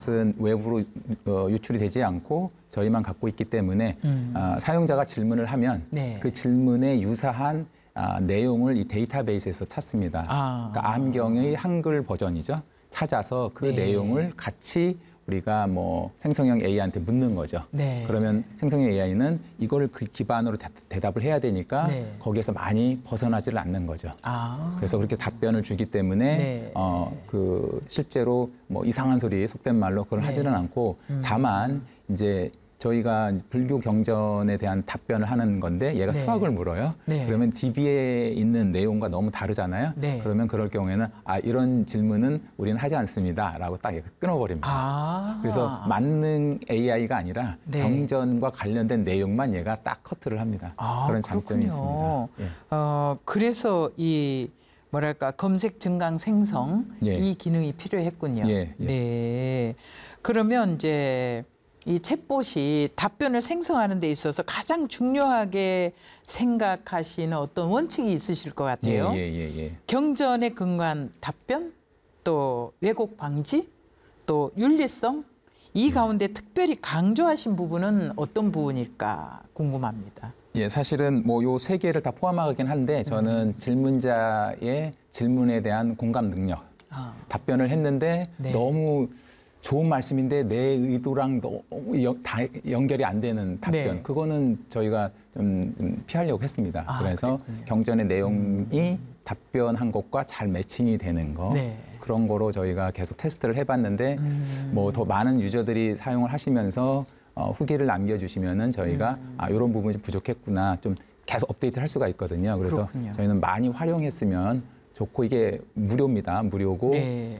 은 외부로 유출이 되지 않고 저희만 갖고 있기 때문에 사용자가 질문을 하면 네. 그 질문에 유사한 내용을 이 데이터베이스에서 찾습니다. 그러니까 암경의 한글 버전이죠. 찾아서 그 네. 내용을 같이 우리가 뭐 생성형 AI한테 묻는 거죠. 네. 그러면 생성형 AI는 이걸 그 기반으로 대답을 해야 되니까 네. 거기에서 많이 벗어나지를 않는 거죠. 그래서 그렇게 답변을 주기 때문에 네. 그 실제로 뭐 이상한 소리 속된 말로 그걸 네. 하지는 않고 다만 이제 저희가 불교 경전에 대한 답변을 하는 건데 얘가 네. 수학을 물어요. 네. 그러면 DB에 있는 내용과 너무 다르잖아요. 네. 그러면 그럴 경우에는 이런 질문은 우리는 하지 않습니다라고 딱 끊어버립니다. 그래서 만능 AI가 아니라 네. 경전과 관련된 내용만 얘가 딱 커트를 합니다. 그런 장점이 그렇군요. 있습니다. 예. 그래서 이 뭐랄까 검색 증강 생성 예. 이 기능이 필요했군요. 예, 예. 네. 그러면 이제 이 챗봇이 답변을 생성하는 데 있어서 가장 중요하게 생각하시는 어떤 원칙이 있으실 것 같아요. 예. 경전에 근거한 답변, 또 왜곡 방지, 또 윤리성, 이 가운데 특별히 강조하신 부분은 어떤 부분일까 궁금합니다. 예, 사실은 뭐 요 세 개를 다 포함하긴 한데 저는 질문자의 질문에 대한 공감 능력, 답변을 했는데 네. 너무 좋은 말씀인데 내 의도랑 너무 다 연결이 안 되는 답변, 네. 그거는 저희가 좀 피하려고 했습니다. 그래서 그랬군요. 경전의 내용이 답변한 것과 잘 매칭이 되는 거, 네. 그런 거로 저희가 계속 테스트를 해봤는데 뭐 더 많은 유저들이 사용을 하시면서 후기를 남겨주시면은 저희가 이런 부분이 부족했구나 좀 계속 업데이트를 할 수가 있거든요. 그래서 그렇군요. 저희는 많이 활용했으면 좋고, 이게 무료입니다. 무료고 네.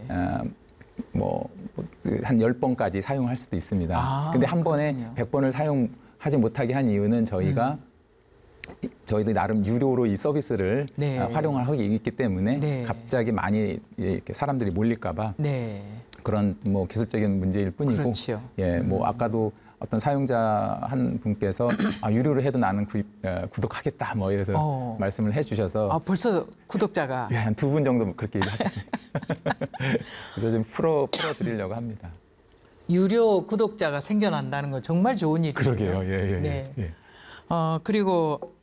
한 10번까지 사용할 수도 있습니다. 근데 한 번에 그렇군요. 100번을 사용하지 못하게 한 이유는 저희가 저희도 나름 유료로 이 서비스를 네. 활용을 하고 있기 때문에 네. 갑자기 많이 이렇게 사람들이 몰릴까 봐 네. 그런 뭐 기술적인 문제일 뿐이고, 그렇죠. 예, 뭐 아까도 어떤 사용자 한 분께서 유료로 해도 나는 구독하겠다 뭐 이래서 말씀을 해주셔서 벌써 구독자가 예, 한 2분 정도 그렇게 얘기하셨습니다. 그래서 좀 풀어 드리려고 합니다. 유료 구독자가 생겨난다는 건 정말 좋은 일이에요. 그러게요. 예. 네. 그리고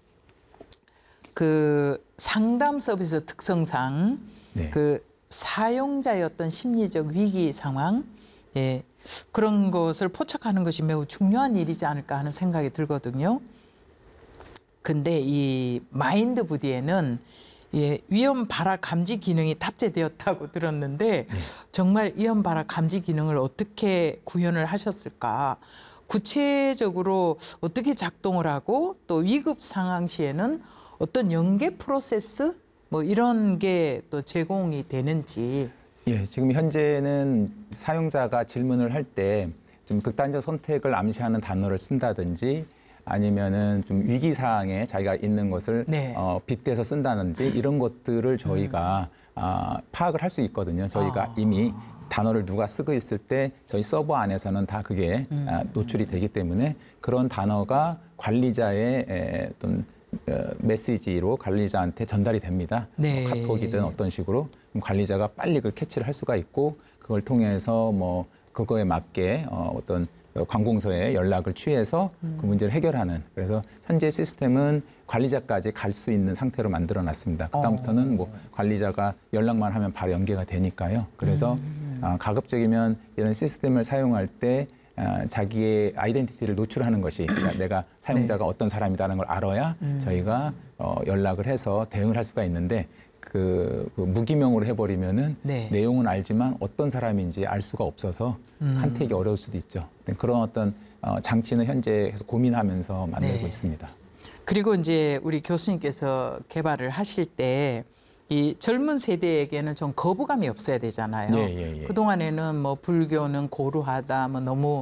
그 상담 서비스 특성상 네. 그 사용자의 어떤 심리적 위기 상황, 예, 그런 것을 포착하는 것이 매우 중요한 일이지 않을까 하는 생각이 들거든요. 근데 이 마인드 부디에는 위험 발화 감지 기능이 탑재되었다고 들었는데 정말 위험 발화 감지 기능을 어떻게 구현을 하셨을까? 구체적으로 어떻게 작동을 하고 또 위급 상황 시에는 어떤 연계 프로세스 뭐 이런 게 또 제공이 되는지. 예, 지금 현재는 사용자가 질문을 할 때 좀 극단적 선택을 암시하는 단어를 쓴다든지 아니면은 좀 위기 상황에 자기가 있는 것을 네. 빗대서 쓴다든지 이런 것들을 저희가 파악을 할 수 있거든요. 저희가 이미 단어를 누가 쓰고 있을 때 저희 서버 안에서는 다 그게 노출이 되기 때문에 그런 단어가 관리자의 어떤 메시지로 관리자한테 전달이 됩니다. 네. 뭐 카톡이든 어떤 식으로 그럼 관리자가 빨리 그걸 캐치를 할 수가 있고 그걸 통해서 뭐 그거에 맞게 어떤 관공서에 연락을 취해서 그 문제를 해결하는, 그래서 현재 시스템은 관리자까지 갈 수 있는 상태로 만들어 놨습니다. 그다음부터는 뭐 관리자가 연락만 하면 바로 연계가 되니까요. 그래서 가급적이면 이런 시스템을 사용할 때 자기의 아이덴티티를 노출하는 것이, 그러니까 내가 사용자가 어떤 사람이라는 걸 알아야 저희가 연락을 해서 대응을 할 수가 있는데 그 무기명으로 해버리면은 내용은 알지만 어떤 사람인지 알 수가 없어서 컨택이 어려울 수도 있죠. 그런 어떤 장치는 현재 계속 고민하면서 만들고 있습니다. 그리고 이제 우리 교수님께서 개발을 하실 때 이 젊은 세대에게는 좀 거부감이 없어야 되잖아요. 예. 그동안에는 뭐 불교는 고루하다, 뭐 너무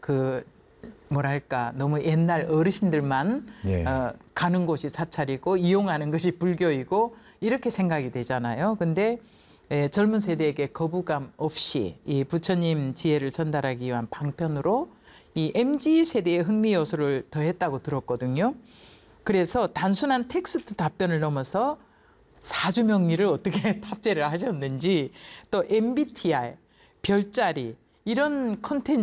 뭐랄까 너무 옛날 어르신들만 가는 곳이 사찰이고 이용하는 것이 불교이고 이렇게 생각이 되잖아요. 근데 젊은 세대에게 거부감 없이 이 부처님 지혜를 전달하기 위한 방편으로 이 MZ 세대의 흥미 요소를 더했다고 들었거든요. 그래서 단순한 텍스트 답변을 넘어서 사주 명리를 어떻게 탑재를 하셨는지, 또 MBTI, 별자리, 이런 컨텐츠